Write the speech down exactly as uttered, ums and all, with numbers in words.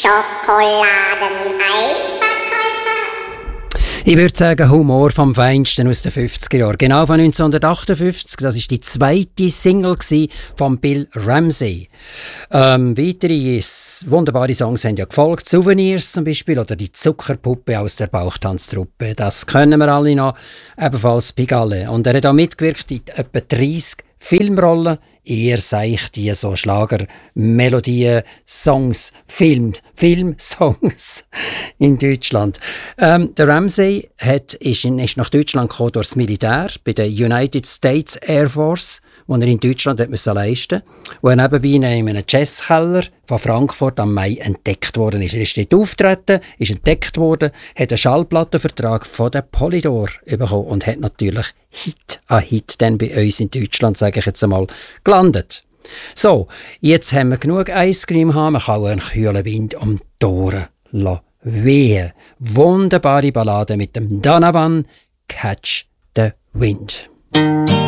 Schokoladen-Eisverkäufer. Ich würde sagen, Humor vom Feinsten aus den fünfziger Jahren. Genau von neunzehnhundertachtundfünfzig. Das war die zweite Single von Bill Ramsey. Ähm, weitere wunderbare Songs haben ja gefolgt. Souvenirs zum Beispiel oder die Zuckerpuppe aus der Bauchtanztruppe. Das können wir alle noch. Ebenfalls Pigalle. Und er hat auch mitgewirkt in etwa dreissig Filmrollen. Eher seicht die so Schlager, Melodien, Songs, Film, Filmsongs in Deutschland. Ähm, der Ramsey hat, ist, in, ist nach Deutschland gekommen durchs Militär bei der United States Air Force, wo er in Deutschland hat müssen leisten, wo er nebenbei in einem Jazzkeller von Frankfurt am Main entdeckt worden ist. Er ist dort aufgetreten, ist entdeckt worden, hat einen Schallplattenvertrag von der Polydor bekommen und hat natürlich Hit an Hit dann bei uns in Deutschland, sage ich jetzt einmal, gelandet. So, jetzt haben wir genug Eiscreme haben, man kann auch einen kühlen Wind um die Ohren wehen. Wunderbare Ballade mit dem Donovan, Catch the Wind.